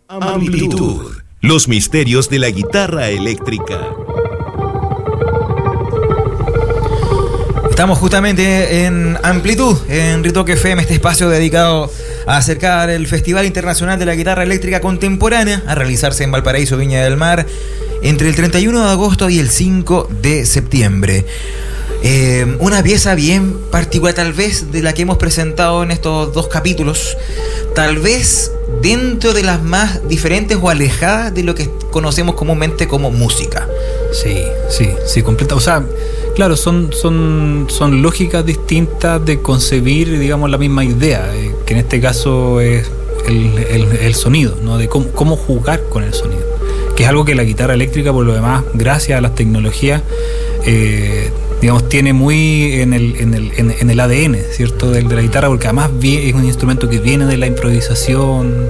Amplitud, los misterios de la guitarra eléctrica. Estamos justamente en Amplitud, en Ritoque FM, este espacio dedicado a acercar el Festival Internacional de la Guitarra Eléctrica Contemporánea, a realizarse en Valparaíso, Viña del Mar, entre el 31 de agosto y el 5 de septiembre. Una pieza bien particular, tal vez, de la que hemos presentado en estos dos capítulos, tal vez dentro de las más diferentes o alejadas de lo que conocemos comúnmente como música. Sí, completa. O sea, claro, son lógicas distintas de concebir, digamos, la misma idea, que en este caso es el sonido, ¿no? De cómo jugar con el sonido, que es algo que la guitarra eléctrica, por lo demás, gracias a las tecnologías, digamos, tiene muy en el ADN, ¿cierto?, de la guitarra, porque además es un instrumento que viene de la improvisación.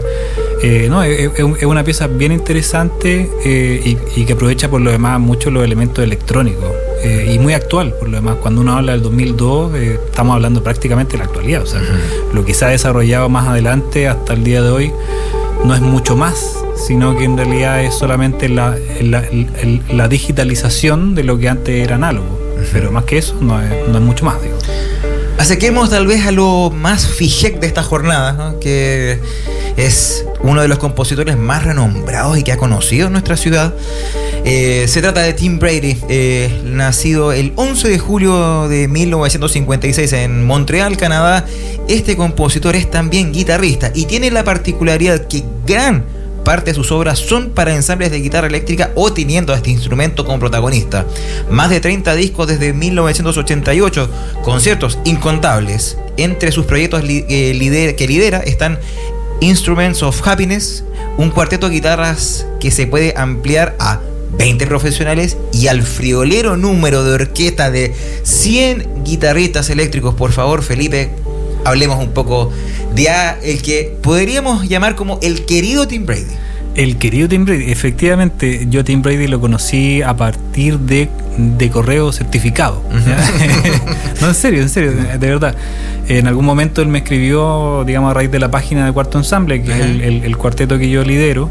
Es una pieza bien interesante y que aprovecha por lo demás mucho los elementos electrónicos y muy actual por lo demás. Cuando uno habla del 2002 estamos hablando prácticamente de la actualidad, o sea, lo que se ha desarrollado más adelante hasta el día de hoy no es mucho más, sino que en realidad es solamente la digitalización de lo que antes era análogo, pero más que eso no es mucho más, digo. Acerquemos tal vez a lo más fijec de esta jornada, ¿no?, que es uno de los compositores más renombrados y que ha conocido nuestra ciudad. Se trata de Tim Brady, nacido el 11 de julio de 1956 en Montreal, Canadá. Este compositor es también guitarrista y tiene la particularidad que gran parte de sus obras son para ensambles de guitarra eléctrica o teniendo a este instrumento como protagonista. Más de 30 discos desde 1988, conciertos incontables. Entre sus proyectos que lidera están Instruments of Happiness, un cuarteto de guitarras que se puede ampliar a 20 profesionales y al friolero número de orquesta de 100 guitarristas eléctricos. Por favor, Felipe, hablemos un poco de el que podríamos llamar como el querido Tim Brady. El querido Tim Brady, efectivamente, yo a Tim Brady lo conocí a partir de correo certificado. No, en serio, de verdad. En algún momento él me escribió, digamos, a raíz de la página de Cuarto Ensamble, que es el cuarteto que yo lidero,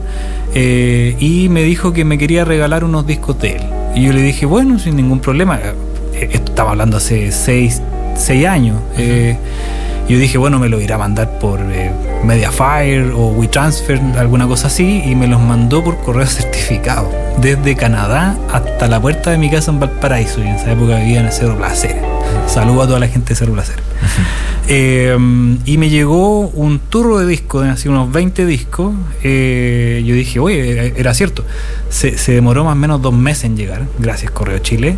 y me dijo que me quería regalar unos discos de él. Y yo le dije, bueno, sin ningún problema. Esto estaba hablando hace 6 años. Yo dije, bueno, me lo irá a mandar por Mediafire o WeTransfer, alguna cosa así, y me los mandó por correo certificado, desde Canadá hasta la puerta de mi casa en Valparaíso, y en esa época vivía en el Cerro Placer. Saludo a toda la gente de Cerro Placer. Y me llegó un turro de discos, así unos 20 discos. Yo dije, oye, era cierto, se demoró más o menos 2 meses en llegar, gracias Correo Chile.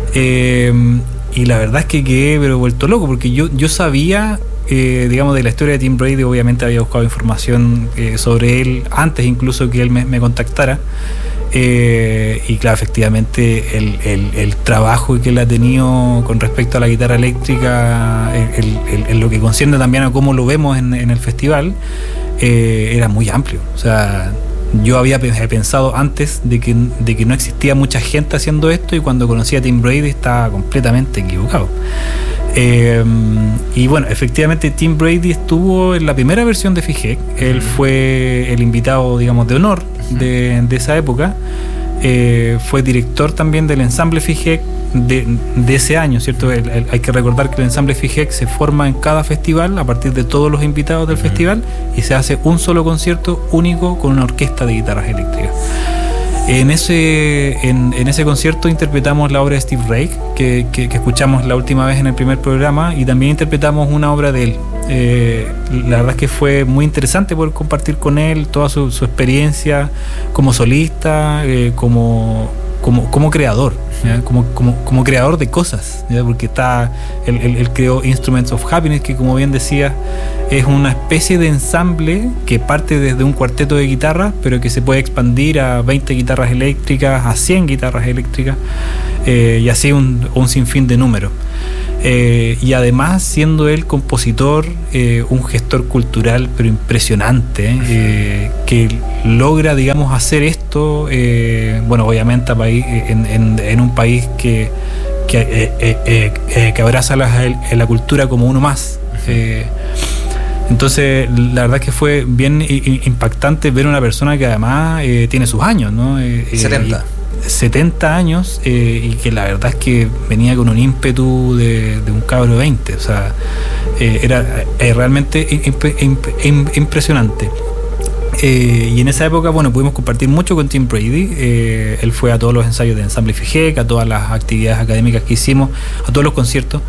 Y la verdad es que quedé pero vuelto loco, porque yo sabía, digamos, de la historia de Tim Brady. Obviamente había buscado información sobre él antes incluso que él me contactara, y claro, efectivamente el trabajo que él ha tenido con respecto a la guitarra eléctrica, en lo que concierne también a cómo lo vemos en el festival, era muy amplio. O sea, yo había pensado antes de que no existía mucha gente haciendo esto, y cuando conocí a Tim Brady estaba completamente equivocado. Y bueno, efectivamente Tim Brady estuvo en la primera versión de FIGEC. Él fue el invitado, digamos, de honor de esa época. Fue director también del ensamble FIGEC de ese año, ¿cierto? Hay que recordar que el ensamble FIGEC se forma en cada festival a partir de todos los invitados del festival, y se hace un solo concierto único con una orquesta de guitarras eléctricas. En ese concierto interpretamos la obra de Steve Reich, que escuchamos la última vez en el primer programa, y también interpretamos una obra de él. La verdad es que fue muy interesante poder compartir con él toda su experiencia como solista, como creador, ¿ya? Como creador de cosas, ¿ya? Porque él creó Instruments of Happiness, que, como bien decía, es una especie de ensamble que parte desde un cuarteto de guitarras, pero que se puede expandir a 20 guitarras eléctricas, a 100 guitarras eléctricas, y así un sinfín de números. Y además, siendo él compositor, un gestor cultural pero impresionante, que logra, digamos, hacer esto, bueno, obviamente en un país que abraza la cultura como uno más. Entonces, la verdad es que fue bien impactante ver una persona que además tiene sus años, ¿no? 70 años, y que la verdad es que venía con un ímpetu de un cabro de 20. O sea, era realmente impresionante. Y en esa época, bueno, pudimos compartir mucho con Tim Brady. Él fue a todos los ensayos de Ensamble FIGEC, a todas las actividades académicas que hicimos, a todos los conciertos.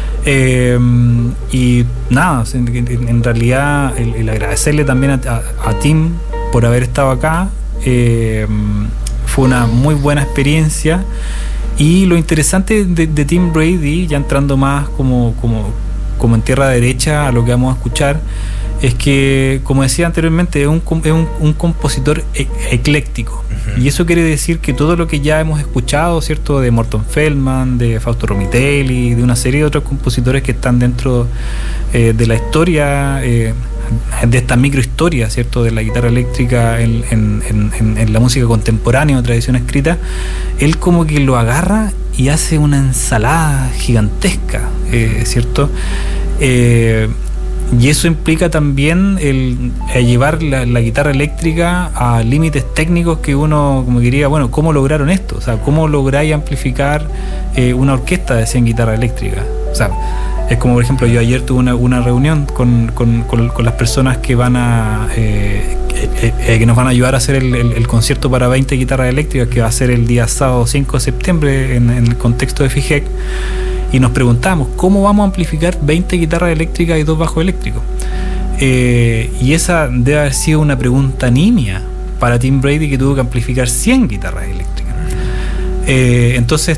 Y nada, en realidad el agradecerle también a Tim por haber estado acá. Fue una muy buena experiencia. Y lo interesante de Tim Brady, ya entrando más como en tierra derecha a lo que vamos a escuchar, es que, como decía anteriormente, es un compositor ecléctico. Uh-huh. Y eso quiere decir que todo lo que ya hemos escuchado, ¿cierto?, de Morton Feldman, de Fausto Romitelli, de una serie de otros compositores que están dentro de la historia, de esta microhistoria, ¿cierto?, de la guitarra eléctrica en la música contemporánea o tradición escrita, él como que lo agarra y hace una ensalada gigantesca, ¿cierto? Y eso implica también el llevar la guitarra eléctrica a límites técnicos que uno como diría, bueno, ¿cómo lograron esto? O sea, ¿cómo lográis amplificar una orquesta de 100 guitarras eléctricas? O sea, es como, por ejemplo, yo ayer tuve una reunión con las personas que van que nos van a ayudar a hacer el concierto para 20 guitarras eléctricas, que va a ser el día sábado 5 de septiembre en el contexto de FIGEC. Y nos preguntamos, ¿cómo vamos a amplificar 20 guitarras eléctricas y 2 bajos eléctricos? Y esa debe haber sido una pregunta nimia para Tim Brady, que tuvo que amplificar 100 guitarras eléctricas. Entonces,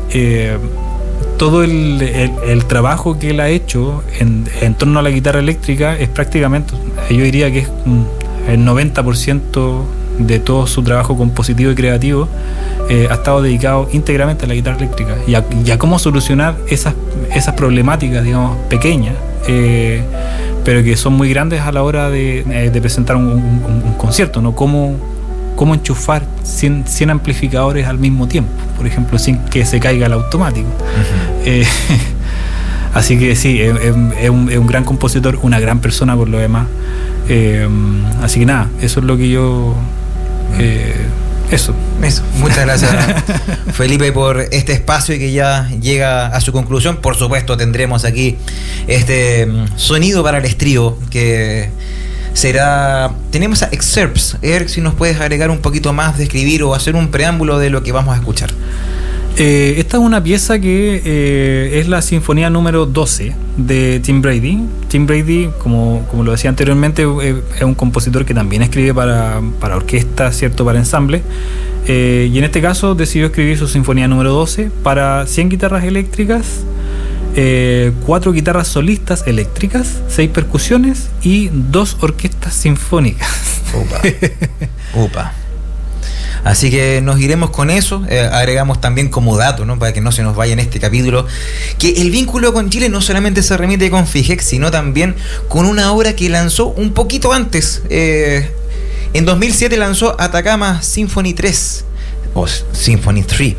todo el trabajo que él ha hecho en torno a la guitarra eléctrica es prácticamente, yo diría que es el 90% de todo su trabajo compositivo y creativo. Ha estado dedicado íntegramente a la guitarra eléctrica y a cómo solucionar esas problemáticas, digamos, pequeñas, pero que son muy grandes a la hora de presentar un concierto, ¿no? Cómo enchufar 100 amplificadores al mismo tiempo, por ejemplo, sin que se caiga el automático. Uh-huh. Así que sí, es un gran compositor, una gran persona por lo demás. Así que nada, eso es lo que yo... Eso. Muchas gracias, Felipe, por este espacio y que ya llega a su conclusión. Por supuesto, tendremos aquí este sonido para el estribo que será... Tenemos a Excerpts. Eric, si nos puedes agregar un poquito más, describir o hacer un preámbulo de lo que vamos a escuchar. Esta es una pieza que es la sinfonía número 12 de Tim Brady. Tim Brady, como lo decía anteriormente, es un compositor que también escribe para orquesta, ¿cierto?, para ensamble. Y en este caso decidió escribir su sinfonía número 12 para 100 guitarras eléctricas, 4 guitarras solistas eléctricas, 6 percusiones y 2 orquestas sinfónicas. Upa. Así que nos iremos con eso. Agregamos también como dato, ¿no?, para que no se nos vaya en este capítulo, que el vínculo con Chile no solamente se remite con FIGEC, sino también con una obra que lanzó un poquito antes. En 2007 lanzó Atacama Symphony 3 o Symphony 3,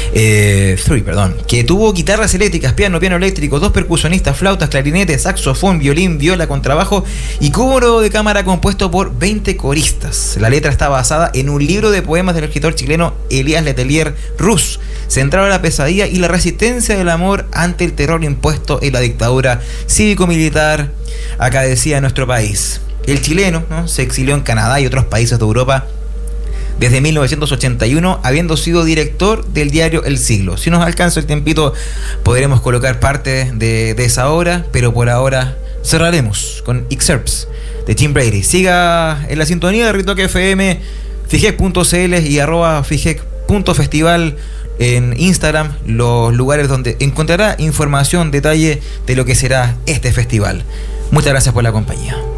que tuvo guitarras eléctricas, piano eléctrico, 2 percusionistas, flautas, clarinetes, saxofón, violín, viola, contrabajo y coro de cámara compuesto por 20 coristas. La letra está basada en un libro de poemas del escritor chileno Elías Letelier Rus, centrado en la pesadilla y la resistencia del amor ante el terror impuesto en la dictadura cívico-militar acadecida en nuestro país. El chileno, ¿no?, se exilió en Canadá y otros países de Europa desde 1981, habiendo sido director del diario El Siglo. Si nos alcanza el tiempito, podremos colocar parte de esa obra, pero por ahora cerraremos con Excerpts de Tim Brady. Siga en la sintonía de Ritoque FM, figec.cl y @figec.festival en Instagram, los lugares donde encontrará información, detalle de lo que será este festival. Muchas gracias por la compañía.